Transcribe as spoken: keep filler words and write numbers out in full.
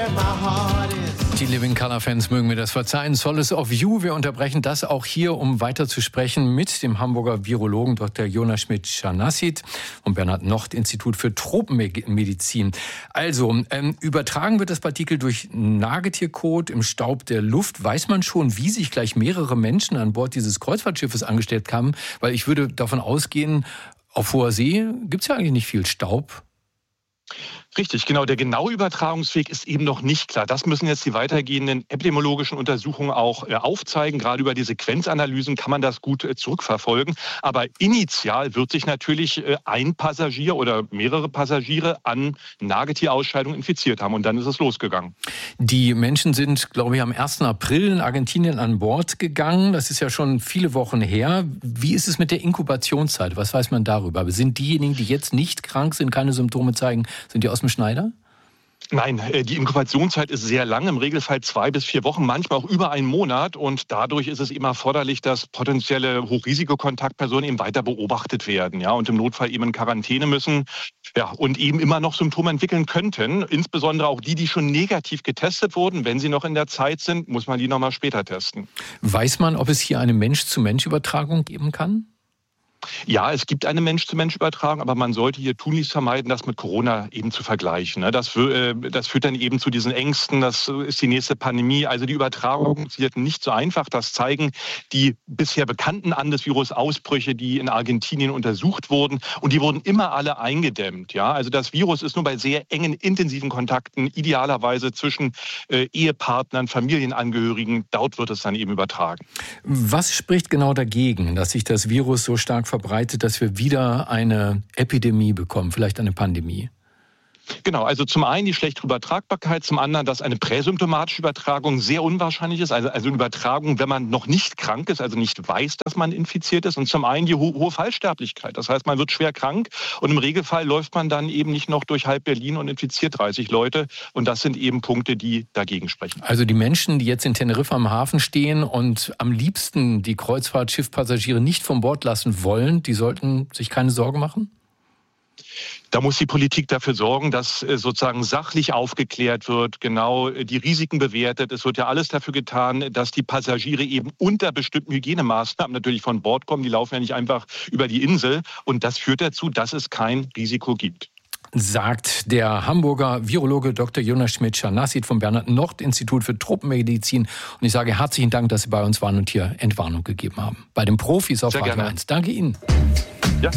Die Living Colour Fans mögen mir das verzeihen. Solace of You. Wir unterbrechen das auch hier, um weiter zu sprechen mit dem Hamburger Virologen Doktor Jonas Schmidt-Scharnassit vom Bernhard-Nocht-Institut für Tropenmedizin. Also, ähm, übertragen wird das Partikel durch Nagetierkot im Staub der Luft. Weiß man schon, wie sich gleich mehrere Menschen an Bord dieses Kreuzfahrtschiffes angestellt haben? Weil ich würde davon ausgehen, auf hoher See gibt es ja eigentlich nicht viel Staub. Richtig, genau. Der genaue Übertragungsweg ist eben noch nicht klar. Das müssen jetzt die weitergehenden epidemiologischen Untersuchungen auch äh, aufzeigen. Gerade über die Sequenzanalysen kann man das gut äh, zurückverfolgen. Aber initial wird sich natürlich äh, ein Passagier oder mehrere Passagiere an Nagetierausscheidung infiziert haben. Und dann ist es losgegangen. Die Menschen sind, glaube ich, am ersten April in Argentinien an Bord gegangen. Das ist ja schon viele Wochen her. Wie ist es mit der Inkubationszeit? Was weiß man darüber? Sind diejenigen, die jetzt nicht krank sind, keine Symptome zeigen, sind die aus dem Schneider? Nein, die Inkubationszeit ist sehr lang, im Regelfall zwei bis vier Wochen, manchmal auch über einen Monat. Und dadurch ist es eben erforderlich, dass potenzielle Hochrisikokontaktpersonen eben weiter beobachtet werden, ja, und im Notfall eben in Quarantäne müssen, ja, und eben immer noch Symptome entwickeln könnten. Insbesondere auch die, die schon negativ getestet wurden. Wenn sie noch in der Zeit sind, muss man die noch mal später testen. Weiß man, ob es hier eine Mensch-zu-Mensch-Übertragung geben kann? Ja, es gibt eine Mensch-zu-Mensch-Übertragung, aber man sollte hier tunlichst vermeiden, das mit Corona eben zu vergleichen. Das, das führt dann eben zu diesen Ängsten, das ist die nächste Pandemie. Also die Übertragung funktioniert nicht so einfach. Das zeigen die bisher bekannten Andes-Virus-Ausbrüche, die in Argentinien untersucht wurden. Und die wurden immer alle eingedämmt. Ja? Also das Virus ist nur bei sehr engen, intensiven Kontakten, idealerweise zwischen äh, Ehepartnern, Familienangehörigen, dort wird es dann eben übertragen. Was spricht genau dagegen, dass sich das Virus so stark verbreitet, dass wir wieder eine Epidemie bekommen, vielleicht eine Pandemie? Genau, also zum einen die schlechte Übertragbarkeit, zum anderen, dass eine präsymptomatische Übertragung sehr unwahrscheinlich ist, also, also eine Übertragung, wenn man noch nicht krank ist, also nicht weiß, dass man infiziert ist, und zum einen die ho- hohe Fallsterblichkeit, das heißt, man wird schwer krank und im Regelfall läuft man dann eben nicht noch durch halb Berlin und infiziert dreißig Leute, und das sind eben Punkte, die dagegen sprechen. Also die Menschen, die jetzt in Teneriffa am Hafen stehen und am liebsten die Kreuzfahrtschiffpassagiere nicht von Bord lassen wollen, die sollten sich keine Sorgen machen? Da muss die Politik dafür sorgen, dass sozusagen sachlich aufgeklärt wird, genau die Risiken bewertet. Es wird ja alles dafür getan, dass die Passagiere eben unter bestimmten Hygienemaßnahmen natürlich von Bord kommen. Die laufen ja nicht einfach über die Insel. Und das führt dazu, dass es kein Risiko gibt. Sagt der Hamburger Virologe Doktor Jonas Schmidt-Scharnassit vom Bernhard-Nocht-Institut für Tropenmedizin. Und ich sage herzlichen Dank, dass Sie bei uns waren und hier Entwarnung gegeben haben. Bei den Profis auf Radio eins. Danke Ihnen. Ja.